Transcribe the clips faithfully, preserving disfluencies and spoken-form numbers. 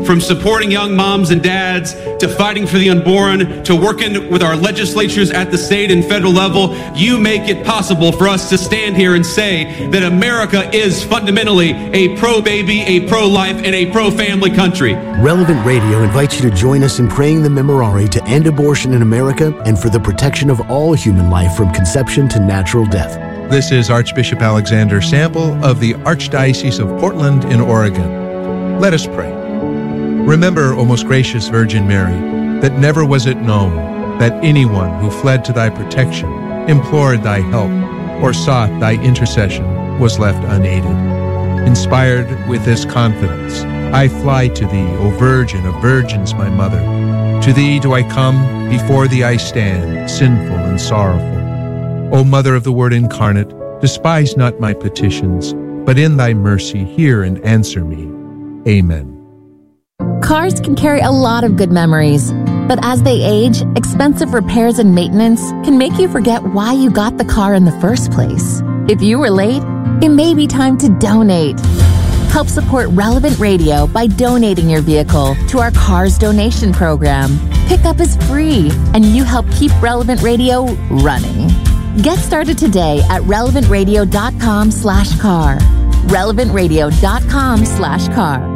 From supporting young moms and dads, to fighting for the unborn, to working with our legislatures at the state and federal level, you make it possible for us to stand here and say that America is fundamentally a pro-baby, a pro-life, and a pro-family country. Relevant Radio invites you to join us in praying the Memorare to end abortion in America and for the protection of all human life from conception to natural death. This is Archbishop Alexander Sample of the Archdiocese of Portland in Oregon. Let us pray. Remember, O most gracious Virgin Mary, that never was it known that anyone who fled to thy protection, implored thy help, or sought thy intercession was left unaided. Inspired with this confidence, I fly to thee, O Virgin of Virgins, my Mother. To thee do I come, before thee I stand, sinful and sorrowful. O Mother of the Word incarnate, despise not my petitions, but in thy mercy hear and answer me. Amen. Cars can carry a lot of good memories, but as they age, expensive repairs and maintenance can make you forget why you got the car in the first place. If you were late, it may be time to donate. Help support Relevant Radio by donating your vehicle to our Cars Donation Program. Pickup is free, and you help keep Relevant Radio running. Get started today at relevantradio.com slash car. relevantradio.com slash car.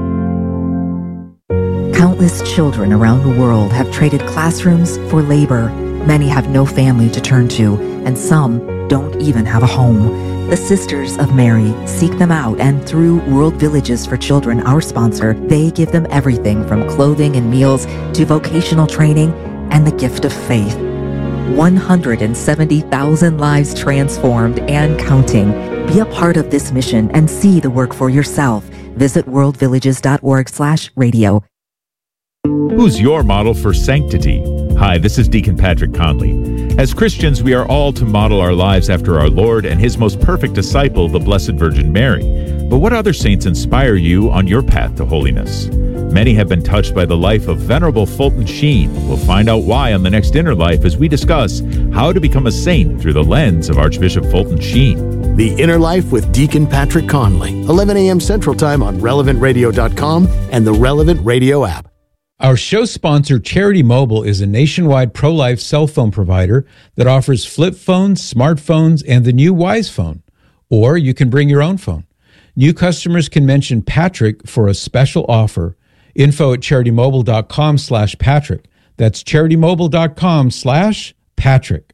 Countless children around the world have traded classrooms for labor. Many have no family to turn to, and some don't even have a home. The Sisters of Mary seek them out, and through World Villages for Children, our sponsor, they give them everything from clothing and meals to vocational training and the gift of faith. one hundred seventy thousand lives transformed and counting. Be a part of this mission and see the work for yourself. Visit worldvillages.org slash radio. Who's your model for sanctity? Hi, this is Deacon Patrick Conley. As Christians, we are all to model our lives after our Lord and His most perfect disciple, the Blessed Virgin Mary. But what other saints inspire you on your path to holiness? Many have been touched by the life of Venerable Fulton Sheen. We'll find out why on the next Inner Life as we discuss how to become a saint through the lens of Archbishop Fulton Sheen. The Inner Life with Deacon Patrick Conley, eleven a.m. Central Time on relevant radio dot com and the Relevant Radio app. Our show sponsor, Charity Mobile, is a nationwide pro-life cell phone provider that offers flip phones, smartphones, and the new Wise Phone. Or you can bring your own phone. New customers can mention Patrick for a special offer. Info at charitymobile.com slash Patrick. That's charitymobile.com slash Patrick.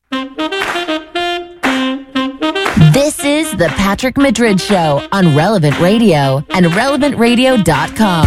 This is the Patrick Madrid Show on Relevant Radio and relevant radio dot com.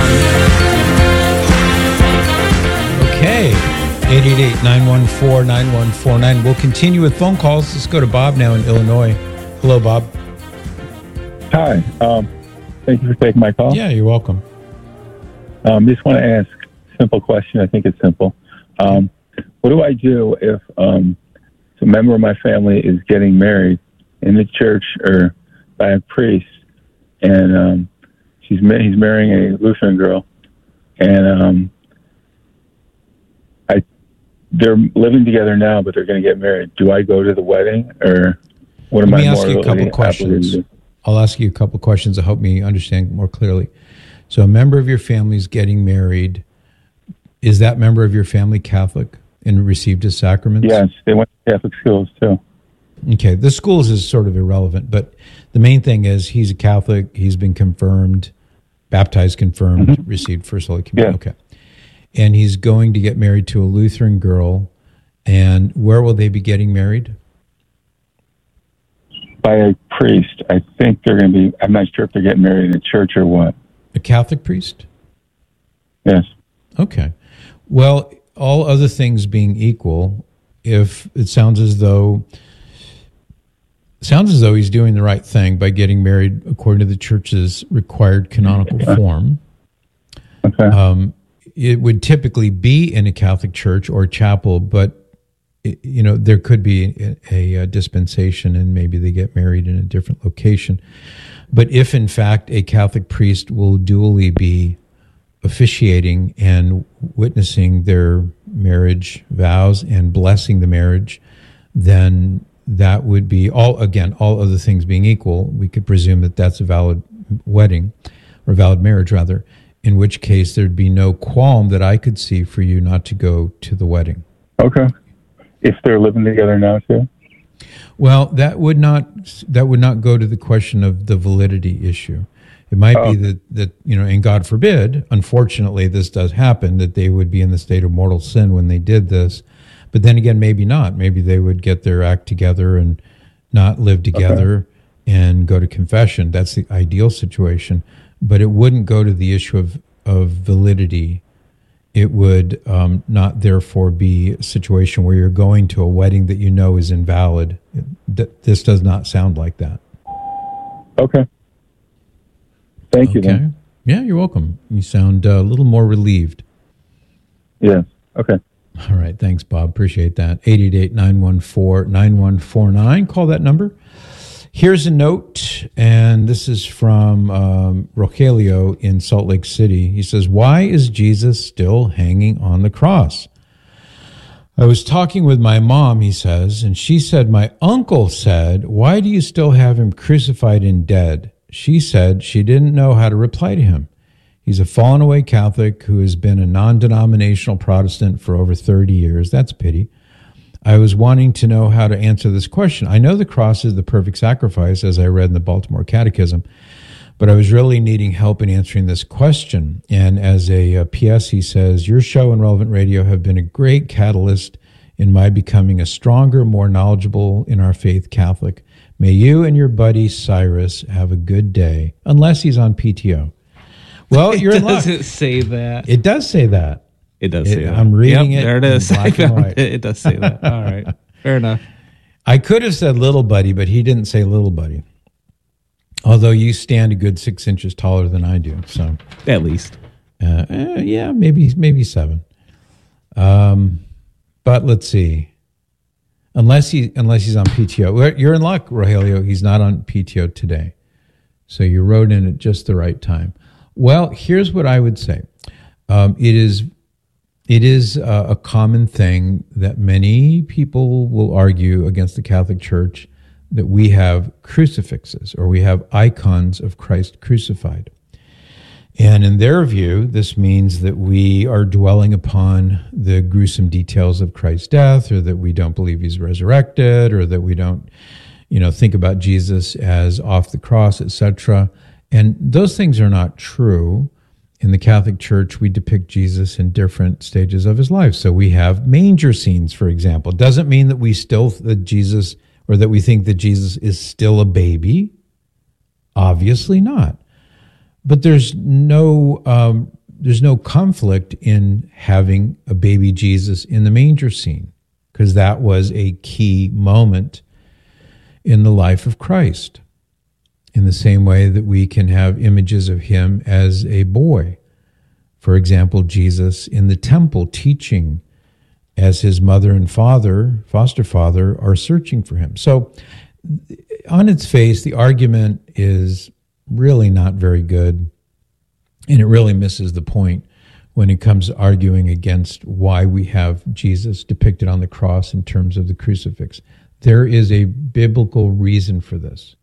Okay, eight eight eight, nine one four, nine one four nine. We'll continue with phone calls. Let's go to Bob now in Illinois. Hello, Bob. Hi. Um, thank you for taking my call. Yeah, you're welcome. Um, just want to ask a simple question. I think it's simple. Um, what do I do if um, a member of my family is getting married in the church or by a priest, and um, she's he's marrying a Lutheran girl, and um, I they're living together now, but they're going to get married. Do I go to the wedding, or what am I? Let me ask you a couple questions. I'll ask you a couple questions to help me understand more clearly. So, a member of your family is getting married. Is that member of your family Catholic and received his sacraments? Yes, they went to Catholic schools too. Okay, the schools is sort of irrelevant, but the main thing is he's a Catholic, he's been confirmed, baptized, confirmed, mm-hmm. received First Holy Communion. Yeah. Okay. And he's going to get married to a Lutheran girl, and where will they be getting married? By a priest. I think they're going to be, I'm not sure if they're getting married in a church or what. A Catholic priest? Yes. Okay. Well, all other things being equal, if it sounds as though sounds as though he's doing the right thing by getting married according to the church's required canonical okay. form. Okay. Um, it would typically be in a Catholic church or chapel, but it, you know there could be a, a dispensation, and maybe they get married in a different location. But if in fact a Catholic priest will duly be officiating and witnessing their marriage vows and blessing the marriage, then that would be all, again, all other things being equal, we could presume that that's a valid wedding, or valid marriage rather, in which case there'd be no qualm that I could see for you not to go to the wedding. Okay. If they're living together now too? Well, that would not that would not go to the question of the validity issue. It might oh. be that, that, you know, and God forbid, unfortunately, this does happen, that they would be in the state of mortal sin when they did this. But then again, maybe not. Maybe they would get their act together and not live together okay. and go to confession. That's the ideal situation. But it wouldn't go to the issue of, of validity. It would um, not therefore be a situation where you're going to a wedding that you know is invalid. It, this does not sound like that. Okay. Thank you, okay. then. Yeah, you're welcome. You sound uh, a little more relieved. Yes. Okay. All right. Thanks, Bob. Appreciate that. eight eight eight, nine one four, nine one four nine. Call that number. Here's a note, and this is from um, Rogelio in Salt Lake City. He says, why is Jesus still hanging on the cross? I was talking with my mom, he says, and she said, my uncle said, why do you still have him crucified and dead? She said she didn't know how to reply to him. He's a fallen away Catholic who has been a non-denominational Protestant for over thirty years. That's a pity. I was wanting to know how to answer this question. I know the cross is the perfect sacrifice, as I read in the Baltimore Catechism, but I was really needing help in answering this question. And as a, a P S, he says, your show and Relevant Radio have been a great catalyst in my becoming a stronger, more knowledgeable in our faith Catholic. May you and your buddy Cyrus have a good day, unless he's on P T O. Well, you're in luck. It doesn't say that. It does say that. It does it, say that. I'm reading yep, it. There it is. I found it. It does say that. All right. Fair enough. I could have said little buddy, but he didn't say little buddy. Although you stand a good six inches taller than I do. So at least. Uh, eh, yeah, maybe maybe seven. Um, but let's see. Unless he unless he's on P T O. You're in luck, Rogelio. He's not on P T O today. So you wrote in at just the right time. Well, here's what I would say. Um, it is it is uh, a common thing that many people will argue against the Catholic Church that we have crucifixes or we have icons of Christ crucified. And in their view, this means that we are dwelling upon the gruesome details of Christ's death, or that we don't believe he's resurrected, or that we don't, you know, think about Jesus as off the cross, et cetera. And those things are not true. In the Catholic Church, we depict Jesus in different stages of his life. So we have manger scenes, for example. Doesn't mean that we still, that Jesus, or that we think that Jesus is still a baby. Obviously not. But there's no um, there's no conflict in having a baby Jesus in the manger scene, because that was a key moment in the life of Christ. In the same way that we can have images of him as a boy. For example, Jesus in the temple teaching as his mother and father, foster father, are searching for him. So on its face, the argument is really not very good, and it really misses the point when it comes to arguing against why we have Jesus depicted on the cross in terms of the crucifix. There is a biblical reason for this.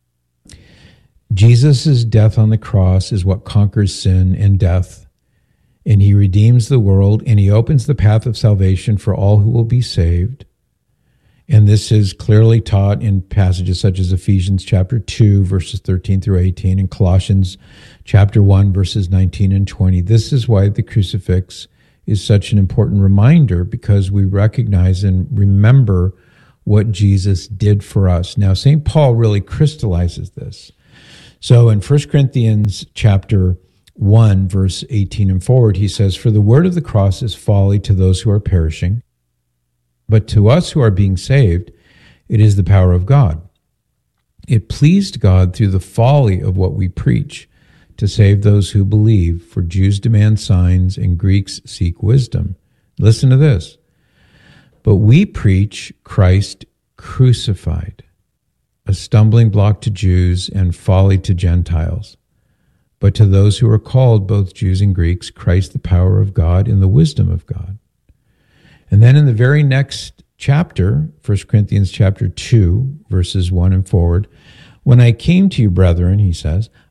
Jesus' death on the cross is what conquers sin and death, and he redeems the world, and he opens the path of salvation for all who will be saved. And this is clearly taught in passages such as Ephesians chapter two, verses thirteen through eighteen, and Colossians chapter one, verses nineteen and twenty. This is why the crucifix is such an important reminder, because we recognize and remember what Jesus did for us. Now, Saint Paul really crystallizes this. So in First Corinthians chapter one, verse eighteen and forward, he says, "For the word of the cross is folly to those who are perishing, but to us who are being saved, it is the power of God. It pleased God through the folly of what we preach to save those who believe, for Jews demand signs and Greeks seek wisdom." Listen to this. "But we preach Christ crucified, a stumbling block to Jews and folly to Gentiles. But to those who are called, both Jews and Greeks, Christ the power of God and the wisdom of God." And then in the very next chapter, First Corinthians chapter two, verses one and forward, "When I came to you, brethren," he says,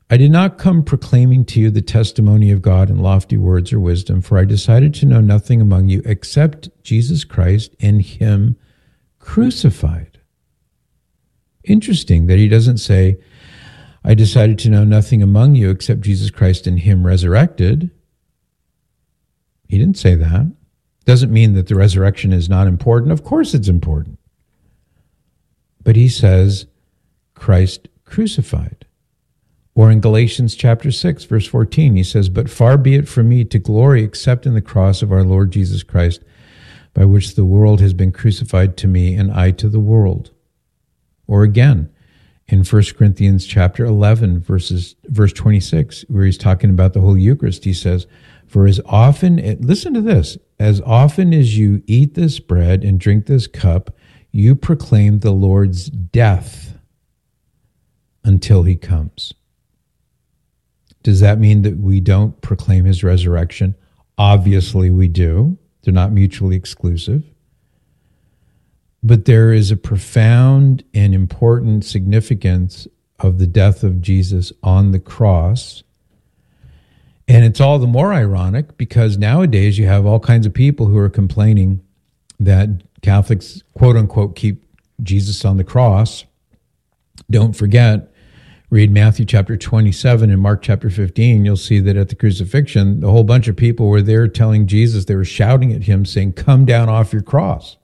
I did not come proclaiming to you the testimony of God in lofty words or wisdom, for I decided to know nothing among you except Jesus Christ and him crucified. Interesting that he doesn't say, I decided to know nothing among you except Jesus Christ and him resurrected. He didn't say that. Doesn't mean that the resurrection is not important. Of course it's important. But he says, Christ crucified. Or in Galatians chapter six, verse fourteen, he says, but far be it from me to glory except in the cross of our Lord Jesus Christ, by which the world has been crucified to me and I to the world. Or again, in First Corinthians chapter eleven, verses, verse twenty-six, where he's talking about the Holy Eucharist, he says, for as often, listen to this, as often as you eat this bread and drink this cup, you proclaim the Lord's death until he comes. Does that mean that we don't proclaim his resurrection? Obviously we do. They're not mutually exclusive. But there is a profound and important significance of the death of Jesus on the cross. And it's all the more ironic because nowadays you have all kinds of people who are complaining that Catholics, quote unquote, keep Jesus on the cross. Don't forget, read Matthew chapter twenty-seven and Mark chapter fifteen. You'll see that at the crucifixion, a whole bunch of people were there telling Jesus, they were shouting at him saying, come down off your cross.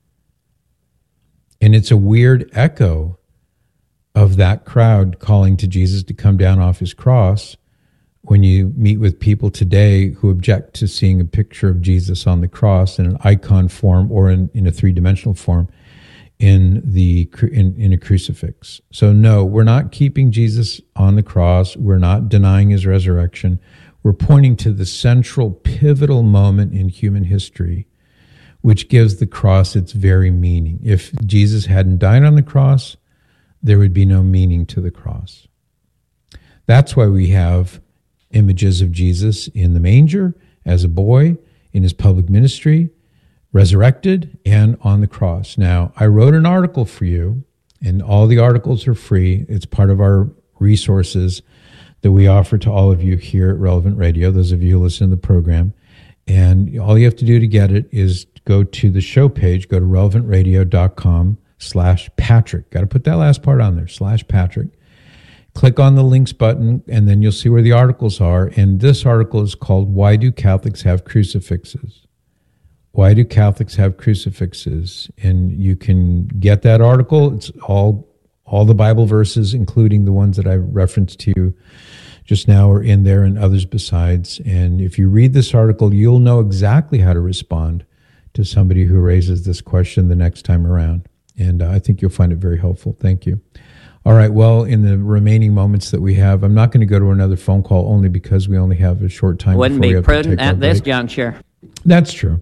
And it's a weird echo of that crowd calling to Jesus to come down off his cross when you meet with people today who object to seeing a picture of Jesus on the cross in an icon form or in, in a three-dimensional form in the in, in a crucifix. So no, we're not keeping Jesus on the cross. We're not denying his resurrection. We're pointing to the central pivotal moment in human history, which gives the cross its very meaning. If Jesus hadn't died on the cross, there would be no meaning to the cross. That's why we have images of Jesus in the manger as a boy, in his public ministry, resurrected, and on the cross. Now, I wrote an article for you, and all the articles are free. It's part of our resources that we offer to all of you here at Relevant Radio, those of you who listen to the program. And all you have to do to get it is go to the show page, go to relevantradio.com slash Patrick. Got to put that last part on there, slash Patrick. Click on the links button, and then you'll see where the articles are. And this article is called, Why Do Catholics Have Crucifixes? Why do Catholics have crucifixes? And you can get that article. It's all all the Bible verses, including the ones that I referenced to you just now, are in there, and others besides. And if you read this article, you'll know exactly how to respond to somebody who raises this question the next time around. And uh, I think you'll find it very helpful. Thank you. All right, well, in the remaining moments that we have, I'm not going to go to another phone call only because we only have a short time. Wouldn't before be we have to prudent take our at this break. juncture. That's true.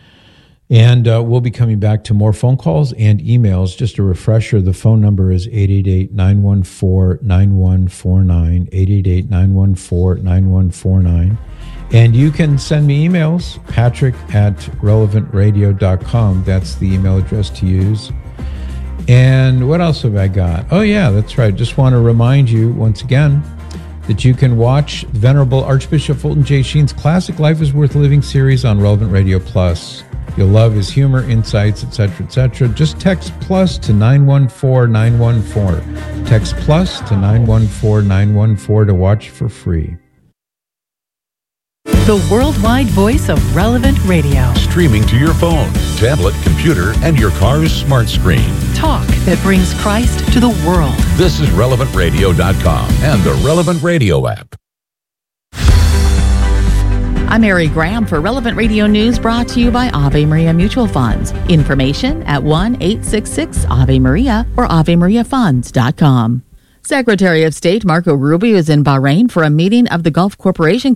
And uh, we'll be coming back to more phone calls and emails. Just a refresher, the phone number is eight eight eight, nine one four, nine one four nine, eight eight eight, nine one four, nine one four nine. And you can send me emails, patrick at relevant radio dot com. That's the email address to use. And what else have I got? Oh, yeah, that's right. Just want to remind you once again that you can watch Venerable Archbishop Fulton J. Sheen's classic Life is Worth Living series on Relevant Radio Plus. You'll love his humor, insights, et cetera, et cetera. Just text plus to nine one four nine one four. Text plus to nine one four nine one four to watch for free. The worldwide voice of Relevant Radio. Streaming to your phone, tablet, computer, and your car's smart screen. Talk that brings Christ to the world. This is relevant radio dot com and the Relevant Radio app. I'm Mary Graham for Relevant Radio News, brought to you by Ave Maria Mutual Funds. Information at one eight six six Ave Maria or ave maria funds dot com. Secretary of State Marco Rubio is in Bahrain for a meeting of the Gulf Corporation